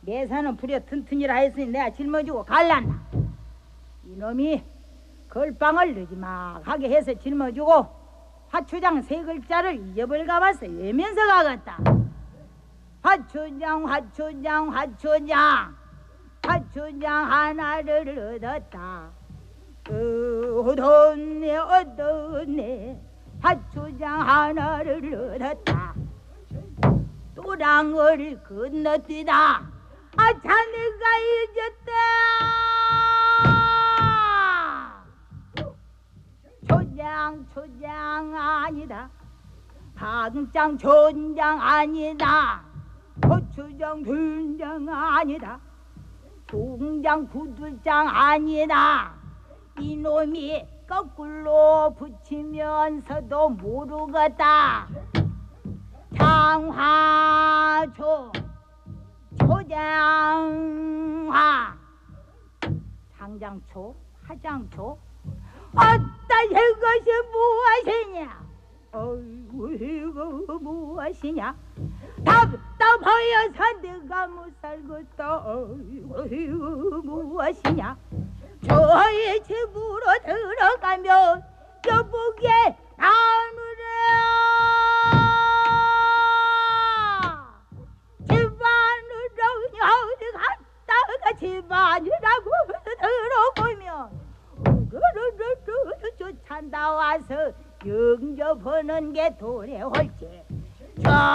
매사는 부려 튼튼이라 했으니 내가 짊어지고 갈란다. 이놈이 걸빵을 느지막하게 해서 짊어지고 화초장 3글자를 잊어버릴까 봐서 외면서 가겠다. 화초장 화초장 화초장 화초장 하나를 얻었다. 얻었네 얻었네 화초장 하나를 얻었다. 또랑을 건너뛰다 자네가 잊었다. 초장 아니다. 당장 촌장 아니다. 고추장 된장 아니다. 동장 구두장 아니다. 이놈이 거꾸로 붙이면서도 모르겠다. 장화초 초장화 장장초 화장초 어따 이것이 무엇이냐. 어이구 이거 무엇이냐. 답답하여서 내가 못 살겠다. 어이구 이거 무엇이냐. 저의 집으로 들어가면 여보게 나누라. 집안으로 어디 갔다가 집안이라고 들어보면 쫓아나와서 영접하는 게 도래 옳지.